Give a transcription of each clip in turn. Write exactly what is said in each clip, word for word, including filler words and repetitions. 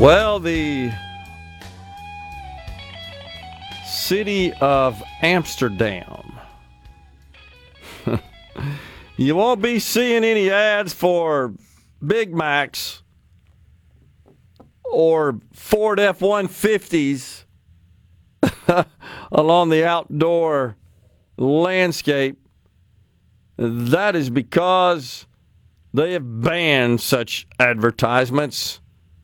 Well, the city of Amsterdam. You won't be seeing any ads for Big Macs or Ford F one fifties along the outdoor landscape. That is because they have banned such advertisements.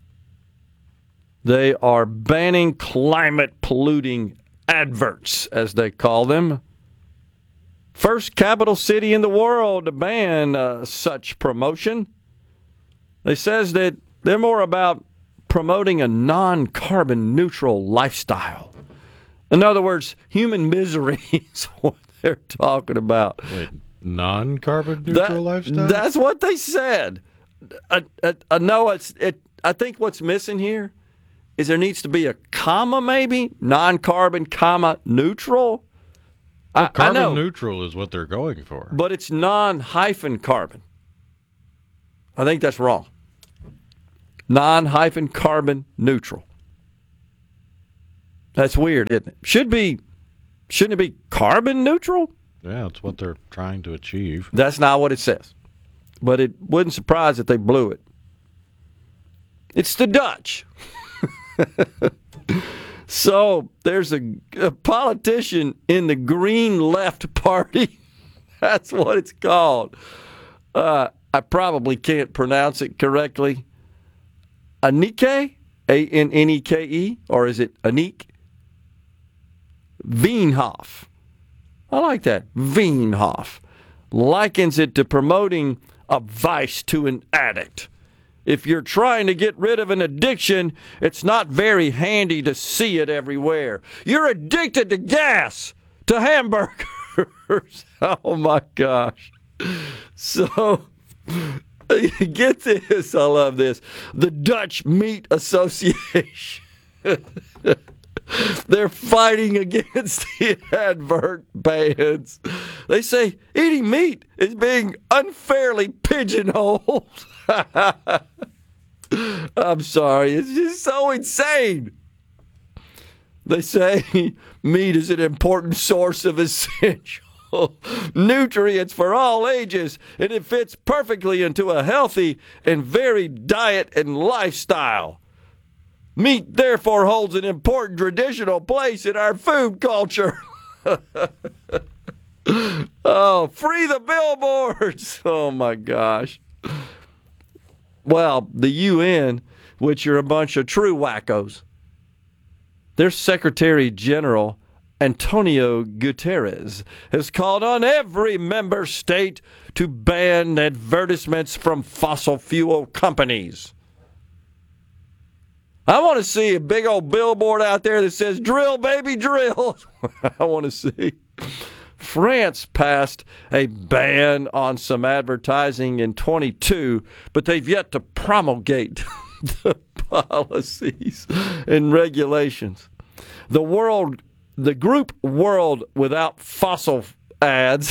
They are banning climate polluting adverts, as they call them. First capital city in the world to ban uh, such promotion. They says that they're more about promoting a non-carbon neutral lifestyle. In other words, human misery is what they're talking about. Wait, non-carbon neutral that, lifestyle? That's what they said. I, I, I know it's. It. I think what's missing here is there needs to be a comma, maybe non-carbon, comma neutral. Well, I, carbon I know, neutral is what they're going for. but it's non-hyphen carbon. I think that's wrong. Non-hyphen carbon neutral. That's weird, isn't it? Should be, shouldn't it be carbon neutral? Yeah, that's what they're trying to achieve. That's not what it says. But it wouldn't surprise if they blew it. It's the Dutch. So there's a, a politician in the Green Left Party. That's what it's called. Uh, I probably can't pronounce it correctly. Anike? A N N E K E? Or is it Anik? Veenhoff. I like that. Veenhoff likens it to promoting a vice to an addict. If you're trying to get rid of an addiction, it's not very handy to see it everywhere. You're addicted to gas, to hamburgers. Oh, my gosh. So, get this. I love this. The Dutch Meat Association. They're fighting against the advert bans. They say eating meat is being unfairly pigeonholed. I'm sorry. It's just so insane. They say meat is an important source of essential nutrients for all ages, and it fits perfectly into a healthy and varied diet and lifestyle. Meat, therefore, holds an important traditional place in our food culture. Oh, free the billboards. Oh, my gosh. Well, the U N, which are a bunch of true wackos, their Secretary General, Antonio Guterres, has called on every member state to ban advertisements from fossil fuel companies. I want to see a big old billboard out there that says, drill, baby, drill. I want to see. France passed a ban on some advertising in twenty-two, but they've yet to promulgate the policies and regulations. The world, the group World Without Fossil Ads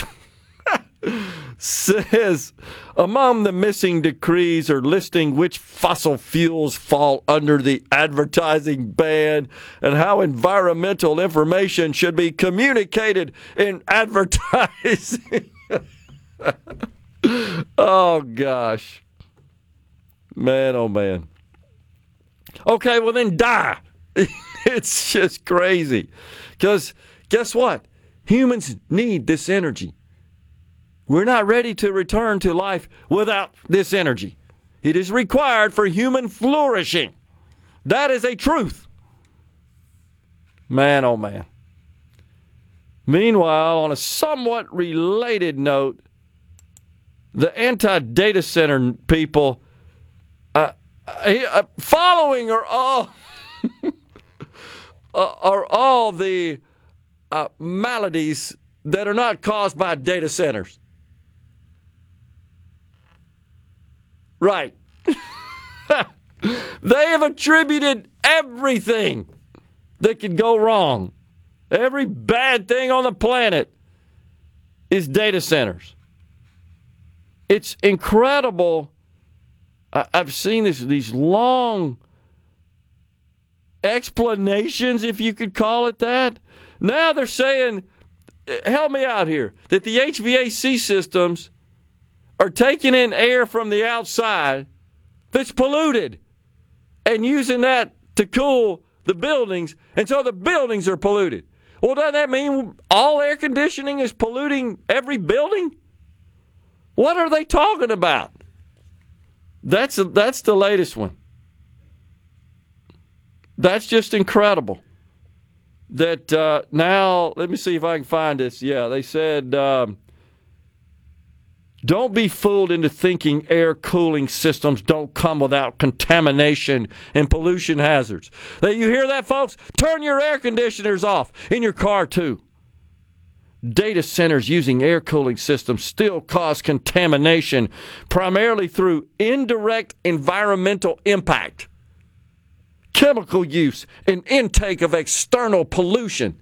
says among the missing decrees are listing which fossil fuels fall under the advertising ban and how environmental information should be communicated in advertising. Oh, gosh. Man, oh, man. Okay, well, then die. It's just crazy. Because guess what? Humans need this energy. We're not ready to return to life without this energy. It is required for human flourishing. That is a truth. Man, oh man. Meanwhile, on a somewhat related note, the anti-data center people uh, uh, following are all uh, are all the uh, maladies that are not caused by data centers. Right. They have attributed everything that could go wrong. Every bad thing on the planet is data centers. It's incredible. I, I've seen this, these long explanations, if you could call it that. Now they're saying, help me out here, that the H V A C systems are taking in air from the outside that's polluted and using that to cool the buildings, and so the buildings are polluted. Well, doesn't that mean all air conditioning is polluting every building? What are they talking about? That's that's the latest one. That's just incredible. That uh, now, let me see if I can find this. Yeah, they said, um, don't be fooled into thinking air cooling systems don't come without contamination and pollution hazards. You hear that, folks? Turn your air conditioners off in your car, too. Data centers using air cooling systems still cause contamination, primarily through indirect environmental impact, chemical use, and intake of external pollution.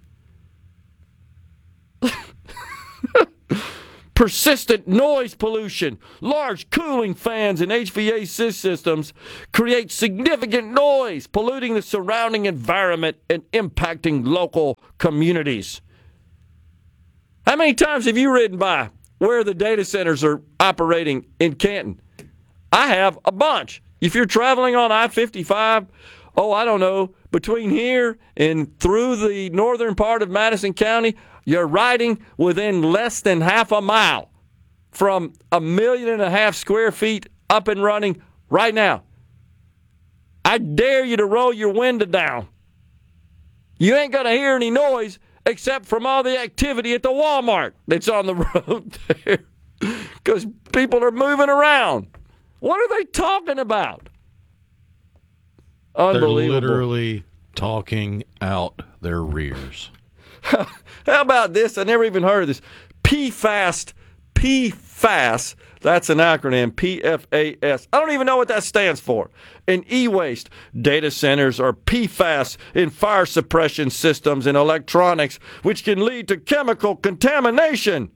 Persistent noise pollution, large cooling fans, and H V A C systems create significant noise, polluting the surrounding environment and impacting local communities. How many times have you ridden by where the data centers are operating in Canton? I have a bunch. If you're traveling on I fifty-five, oh, I don't know, between here and through the northern part of Madison County, you're riding within less than half a mile from a million and a half square feet up and running right now. I dare you to roll your window down. You ain't going to hear any noise except from all the activity at the Walmart that's on the road there, because people are moving around. What are they talking about? Unbelievable. They're literally talking out their rears. How about this? I never even heard of this. P FAS. P FAS. That's an acronym. P F A S. I don't even know what that stands for. In e-waste, data centers are P FAS in fire suppression systems and electronics, which can lead to chemical contamination.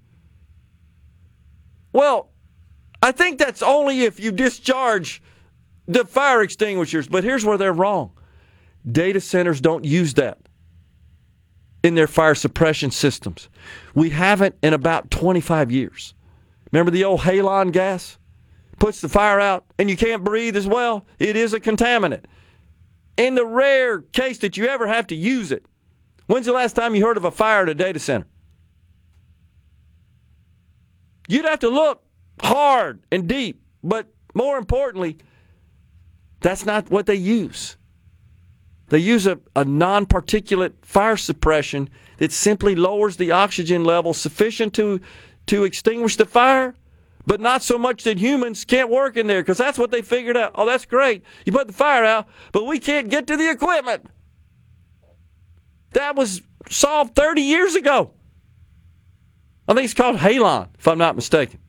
Well, I think that's only if you discharge the fire extinguishers. But here's where they're wrong. Data centers don't use that in their fire suppression systems. We haven't in about twenty-five years. Remember the old halon gas? Puts the fire out and you can't breathe as well. It is a contaminant. In the rare case that you ever have to use it, when's the last time you heard of a fire at a data center? You'd have to look hard and deep, but more importantly, that's not what they use. They use a, a non-particulate fire suppression that simply lowers the oxygen level sufficient to, to extinguish the fire, but not so much that humans can't work in there, because that's what they figured out. Oh, that's great. You put the fire out, but we can't get to the equipment. That was solved thirty years ago. I think it's called halon, if I'm not mistaken.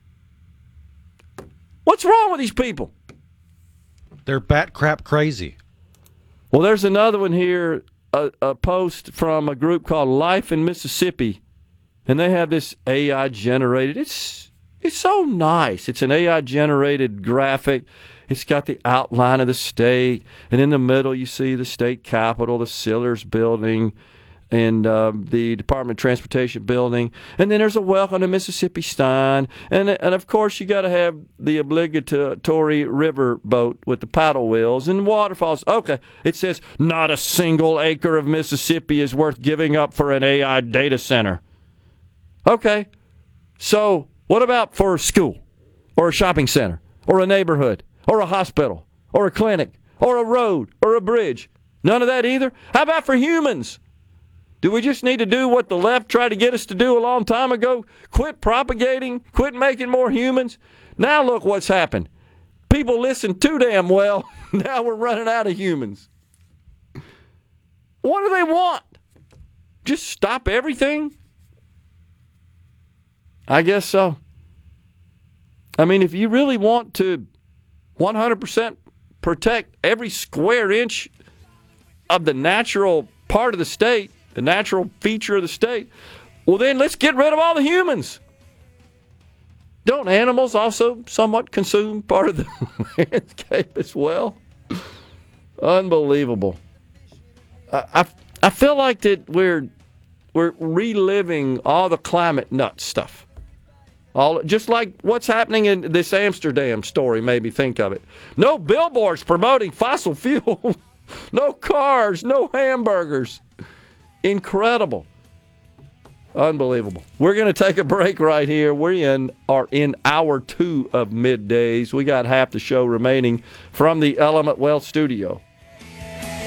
What's wrong with these people? They're bat crap crazy. Well, there's another one here, a, a post from a group called Life in Mississippi, and they have this A I generated. It's it's so nice. It's an A I generated graphic. It's got the outline of the state, and in the middle you see the state capitol, the Sillars building, and uh, the Department of Transportation building. And then there's a welcome to Mississippi sign. And, and of course, you got to have the obligatory river boat with the paddle wheels and waterfalls. Okay, it says, not a single acre of Mississippi is worth giving up for an A I data center. Okay, so what about for a school or a shopping center or a neighborhood or a hospital or a clinic or a road or a bridge? None of that either? How about for humans? Do we just need to do what the left tried to get us to do a long time ago? Quit propagating, quit making more humans? Now look what's happened. People listen too damn well. Now we're running out of humans. What do they want? Just stop everything? I guess so. I mean, if you really want to one hundred percent protect every square inch of the natural part of the state, the natural feature of the state, well, then let's get rid of all the humans. Don't animals also somewhat consume part of the landscape as well? Unbelievable. I, I feel like that we're we're reliving all the climate nut stuff. All just like what's happening in this Amsterdam story made me think of it. No billboards promoting fossil fuel. No cars, no hamburgers. Incredible. Unbelievable. We're going to take a break right here. We in, are in hour two of Middays. We got half the show remaining from the Element Wealth studio.